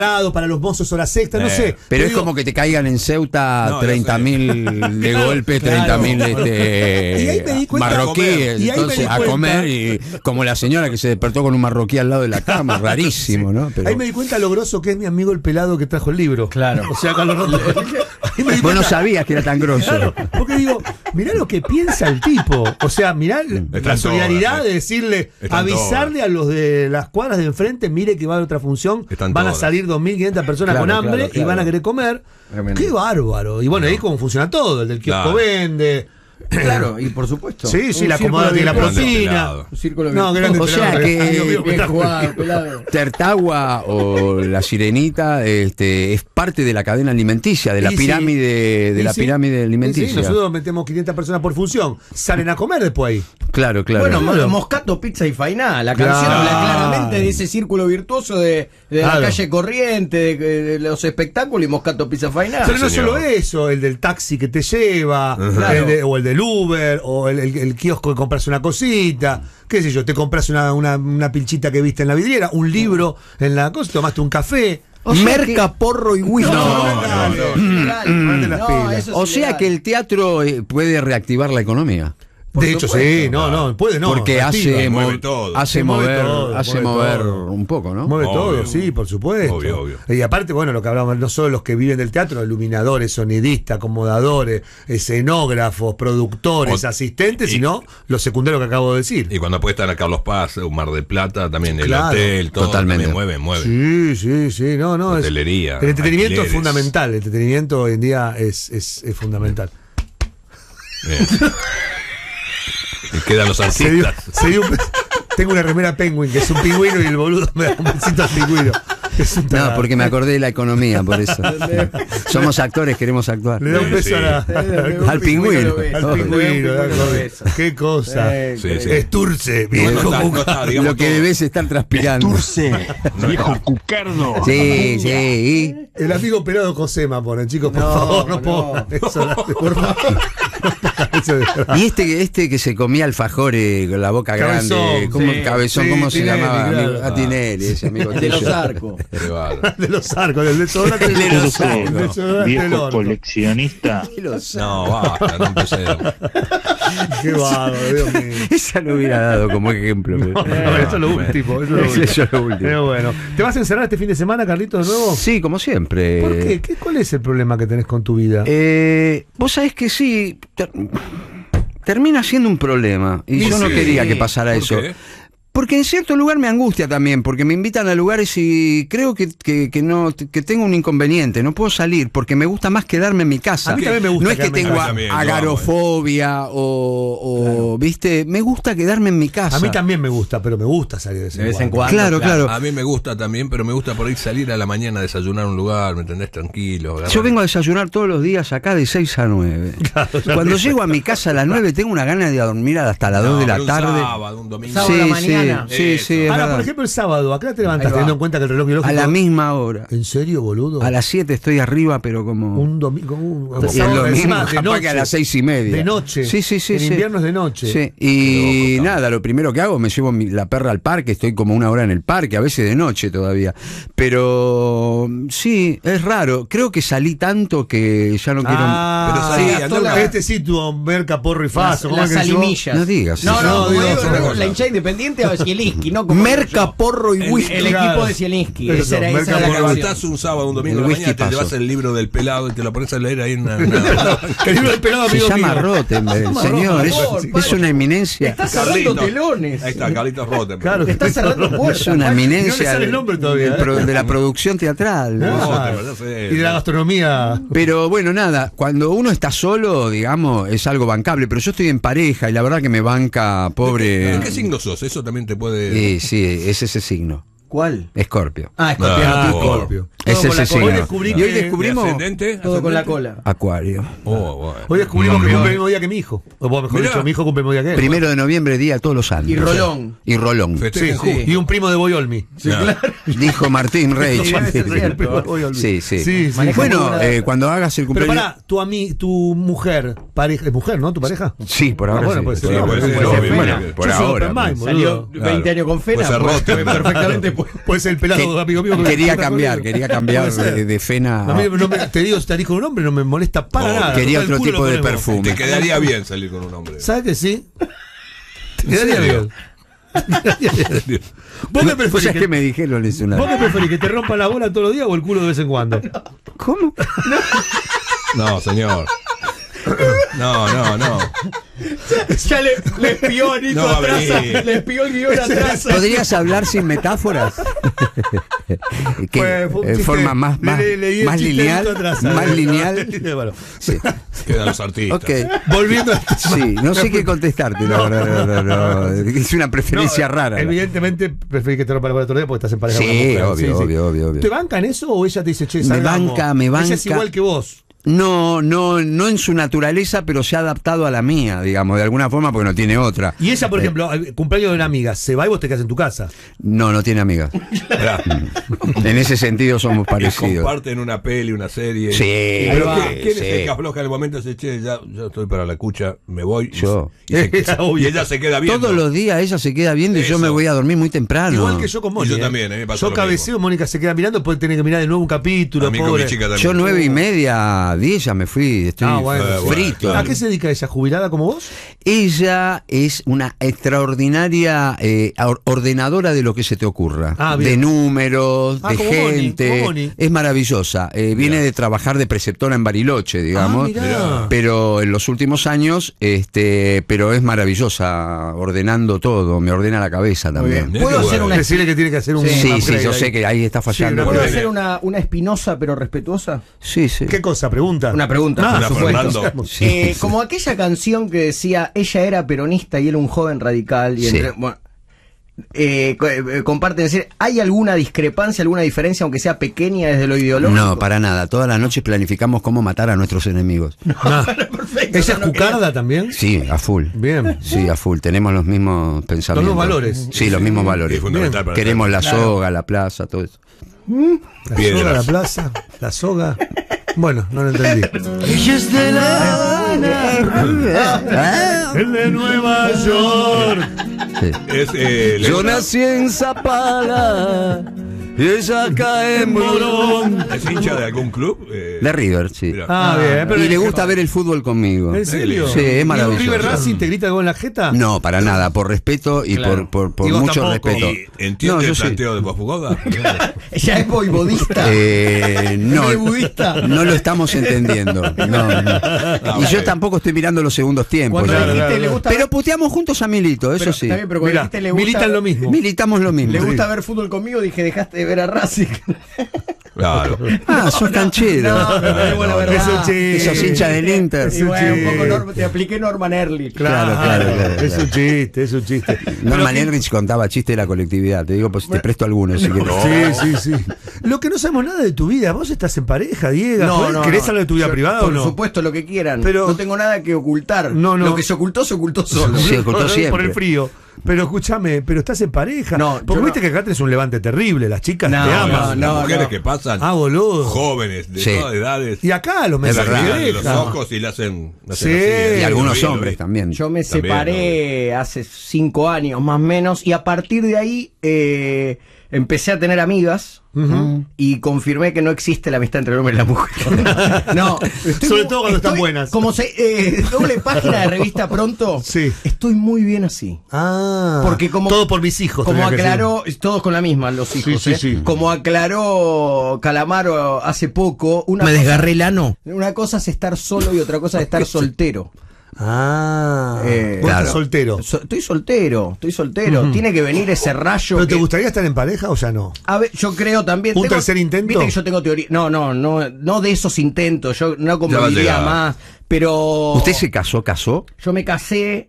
para los mozos horas extras, no sé. Pero es como que te caigan en Ceuta 30.000 de golpe, 30.000 marroquíes, entonces a comer, y como la señora que se despertó con un marroquí al lado de la cama, rarísimo, ¿no? Pero... Ahí me di cuenta lo grosso que es mi amigo el pelado que trajo el libro. Claro. O sea, Carlos Roto. Vos no sabías que era tan grosso. Claro, porque digo, mirá lo que piensa el tipo. O sea, mirá la solidaridad de decirle, avisarle a los de las cuadras de enfrente, mire que va a haber otra función, van a salir 2.500 personas con hambre y van a querer comer. Qué bárbaro. Y bueno, ahí cómo funciona todo. El del kiosco vende. Claro, y por supuesto. Sí, la acomoda de la propina. Un círculo no, o sea que bien jugado, pelado. Tertagua o la Sirenita es parte de la cadena alimenticia, de la pirámide, de la pirámide alimenticia. Sí, nosotros metemos 500 personas por función, salen a comer después ahí. Claro. Bueno, Moscato, Pizza y Fainá. La canción habla claramente de ese círculo virtuoso de la calle corriente, de los espectáculos, y Moscato, Pizza, Fainá. Pero no solo eso, el del taxi que te lleva, o el del Uber, o el kiosco que compras una cosita, qué sé yo, te compras una pilchita que viste en la vidriera, un libro en la cosa, tomaste un café. Merca, porro y whisky. O sea que el teatro puede reactivar la economía. De hecho, sí, puede no. Porque hace mover todo. un poco, ¿no? Mueve todo, sí, por supuesto. Obvio. Y aparte, bueno, lo que hablamos, no solo los que viven del teatro, iluminadores, sonidistas, acomodadores, escenógrafos, productores, asistentes, sino los secundarios que acabo de decir. Y cuando puede estar a Carlos Paz, Mar del Plata, también el hotel, todo. Totalmente. Mueve. Sí, no. Hotelería. El entretenimiento es fundamental. El entretenimiento hoy en día es fundamental. Bien. Y quedan los artistas. Tengo una remera Penguin, que es un pingüino, y el boludo me da un besito al pingüino. No, porque me acordé de la economía, por eso. Somos actores, queremos actuar. Le da un beso al pingüino. Al pingüino. Qué cosa. Esturce, viejo. Lo que debes estar transpirando. Esturce, viejo cucardo. Sí. El amigo pelado Cosema pone, chicos, por favor, no pongan eso. Por favor. Y este que se comía alfajores con la boca grande, Cabezón, ¿cómo se llamaba? Tinelli, ese amigo de los arcos. De los arcos, del desodorante de los arcos. Viejo coleccionista. No, basta, no empecé. Qué bárbaro, Dios mío. Esa lo hubiera dado como ejemplo. Eso es lo último. Pero bueno. ¿Te vas a encerrar este fin de semana, Carlitos, de nuevo? Sí, como siempre. ¿Por qué? ¿Cuál es el problema que tenés con tu vida? Vos sabés que sí. Termina siendo un problema. Y yo no quería que pasara eso. ¿Qué? Porque en cierto lugar me angustia también, porque me invitan a lugares y creo que tengo un inconveniente, no puedo salir, porque me gusta más quedarme en mi casa. A mí también me gusta. No es que tengo agarofobia o viste, me gusta quedarme en mi casa. A mí también me gusta, pero me gusta salir de vez en cuando. Claro. A mí me gusta también, pero me gusta por ahí salir a la mañana a desayunar a un lugar, ¿me entendés? Tranquilo. Yo vengo a desayunar todos los días acá de 6 a 9. Cuando llego a mi casa a las 9 tengo una gana de dormir hasta las 2 de la tarde. Un sábado, un domingo. Sábado a la mañana. Sí, ahora, por ejemplo, el sábado, acá te levantas teniendo en cuenta que el reloj biológico. A la misma hora. ¿En serio, boludo? A las 7 estoy arriba, pero como. Un domingo. Y es lo mismo, capaz que a las 6:30. De noche. Sí. En invierno es de noche. Sí. Y nada, lo primero que hago, me llevo la perra al parque, estoy como una hora en el parque, a veces de noche todavía. Pero sí, es raro. Creo que salí tanto que ya no quiero. Pero salí, sí, tu Merca, porro y faso. Las salimillas. No digas. No, la hinchada independiente a Zielinski, ¿no? Merca, porro y whisky. El equipo de Zielinski. Esa era la canción. Estás un sábado, un domingo, la mañana, te llevas el libro del pelado y te lo pones a leer ahí en una... El libro del pelado, se llama Rottenberg, señor. Es una eminencia. Estás cerrando telones. Ahí está, Carlitos Rottenberg. Claro, estás cerrando puertas. Es una eminencia. No le sale el nombre todavía. De la producción teatral. Y de la gastronomía. Pero bueno, nada, cuando uno está solo, digamos, es algo bancable. Pero yo estoy en pareja y la verdad que me banca, pobre. ¿De qué signo sos? Eso también te puede... Sí, es ese signo. ¿Cuál? Escorpio. Escorpio. Es ese signo. Y hoy descubrimos todo con la cola. Acuario. Hoy descubrimos que cumple el mismo día que mi hijo. O mejor dicho, mi hijo cumple el mismo día que él. 1 de noviembre, día de todos los santos. Y Rolón. Sí. Y un primo de Boyolmi. Sí, claro. Dijo Martín Reich. Sí. Bueno, cuando hagas el Pero cumpleaños. pará, tu mujer, ¿es mujer, no? ¿Tu pareja? Sí, por ahora. Bueno, sí. pues sí. Bueno, por ahora. Salió 20 años con Fena. Perfectamente. Puede ser el pelado, amigo mío. Quería cambiar de Fena. Te digo, salís con un hombre, no me molesta para nada. Quería otro tipo de perfume. Te quedaría bien salir con un hombre. ¿Sabes que sí? Te quedaría bien. ¿Vos qué preferís? ¿Qué me dijeron? ¿Vos qué preferís? ¿Que te rompan la bola todos los días o el culo de vez en cuando? ¿Cómo? No, señor. No. Ya le espió a Nico atrás. Le espió el guión atrás. ¿Podrías hablar sin metáforas? Forma más lineal. Más lineal. Bueno, sí. Quedan los artistas. Okay. Volviendo a sí, no sé qué contestarte, la verdad. No. Es una preferencia rara. Evidentemente preferís que te rompa la bola todos los días porque estás en pareja con una mujer. Obvio. ¿Te bancan eso o ella te dice, che, me banca. Ella es igual que vos. No en su naturaleza, pero se ha adaptado a la mía, digamos, de alguna forma, porque no tiene otra. Y ella, por ejemplo, el cumpleaños de una amiga, se va y vos te quedas en tu casa. No tiene amiga. En ese sentido somos parecidos. Comparten una peli, una serie. Sí. Pero ¿quién es el que afloja en el momento? Dice, che, ya estoy para la cucha, me voy. Yo. Y ella se queda viendo. Todos los días ella se queda viendo y yo me voy a dormir muy temprano. Igual que yo con Mónica. Yo también, me pasó yo cabeceo, Mónica se queda mirando, después tiene que mirar de nuevo un capítulo. A mí con mi chica también. Yo 9:30, 10 ya me fui, estoy frito. Claro. ¿A qué se dedica ella? ¿Jubilada como vos? Ella es una extraordinaria ordenadora de lo que se te ocurra. De números, de gente. Boni. Es maravillosa. Viene de trabajar de preceptora en Bariloche, digamos. Pero en los últimos años, pero es maravillosa ordenando todo. Me ordena la cabeza también. ¿Puedo hacer una? Decirle que tiene que hacer un. Sí, yo sé que ahí está fallando. ¿Puedo hacer una espinosa pero respetuosa? Sí. ¿Qué cosa? ¿Pregunta? Una pregunta, por supuesto. Sí. Como aquella canción que decía, ella era peronista y él un joven radical. Y comparten, decir, ¿hay alguna discrepancia, alguna diferencia, aunque sea pequeña desde lo ideológico? No, para nada. Todas las noches planificamos cómo matar a nuestros enemigos. Perfecto. ¿Ella es cucarda también? Sí, a full. Bien. Sí, a full. Tenemos los mismos pensamientos. Los mismos valores. Sí, los mismos valores. Queremos la soga, la plaza, todo eso. La plaza, la soga. Bueno, no lo entendí. Ella es de La El de Nueva York. Sí. Yo nací en Zapala y ella cae en Morón. ¿Es hincha de algún club? De River, sí. Bien. Pero y le gusta ver el fútbol conmigo. ¿En serio? Sí, es maravilloso. ¿Y River Racing te grita algo en la jeta? No, para nada, por respeto y por mucho respeto. ¿Entiende el planteo de Bofugoda? ¿Ella es voivodista? No lo estamos entendiendo. Y yo tampoco estoy mirando los segundos tiempos. Pero puteamos juntos a Milito, eso sí. Mira, militan lo mismo. Militamos lo mismo. ¿Le gusta ver fútbol conmigo? Dije, dejaste de ver a Racing. Claro. Sos canchero. Esos hinchas del Inter. Y bueno, un poco te apliqué Norman Ehrlich. Claro. Es un chiste. Norman Ehrlich contaba chistes de la colectividad. Te digo, pues te presto algunos. Sí. Lo que no sabemos nada de tu vida. ¿Vos estás en pareja, Diego? ¿Querés hablar de tu vida privada o no? Por supuesto, lo que quieran. Pero no tengo nada que ocultar. No. Lo que se ocultó solo. Se ocultó siempre. Por el frío. Pero escúchame, estás en pareja. Porque viste que acá tenés un levante terrible. Las chicas te aman. Las mujeres que pasan, boludo. Jóvenes de todas edades. Y acá los mensajes los ojos y le hacen así, y algunos hombres también. Yo me separé hace 5 años más o menos. Y a partir de ahí empecé a tener amigas. Y confirmé que no existe la amistad entre el hombre y la mujer. Sobre todo cuando están buenas. Como doble página de revista Pronto. Sí. Estoy muy bien así. Porque todo por mis hijos. Como aclaró, todos con la misma, los hijos. Sí. Como aclaró Calamaro hace poco. Me desgarré el ano. Una cosa es estar solo y otra cosa es estar soltero. Vos estás soltero. Estoy soltero. Tiene que venir ese rayo. ¿Pero te gustaría estar en pareja o ya no? A ver, yo creo también. ¿Un tercer intento? Viste que yo tengo teoría. No de esos intentos. Yo no conviviría más. Pero. ¿Usted se casó? Yo me casé.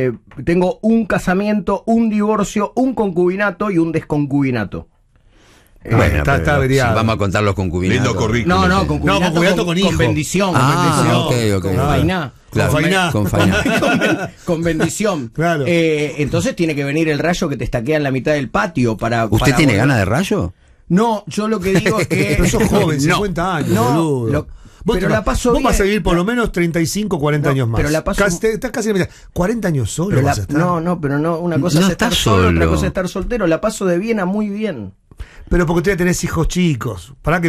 Tengo un casamiento, un divorcio, un concubinato y un desconcubinato. Bueno, está averiado. Si vamos a contar los concubinatos. Lindo currículum. No, concubinato con hijo. Con bendición. Ok. Con fainá. Claro, con fainá. Con bendición. Claro. Entonces tiene que venir el rayo que te estaquea en la mitad del patio para. ¿Usted tiene ganas de rayo? No, yo lo que digo es que. Pero sos joven, 50 años, boludo. Vos la paso vos bien. vas a vivir por lo menos 35, 40 años más. Pero la paso. Estás casi en la mitad. 40 años solo Pero vas a estar. pero no. Una cosa No es estar estás solo, otra solo. cosa es estar soltero. La paso de bien a muy bien. Pero porque tú ya tenés hijos chicos. Pará que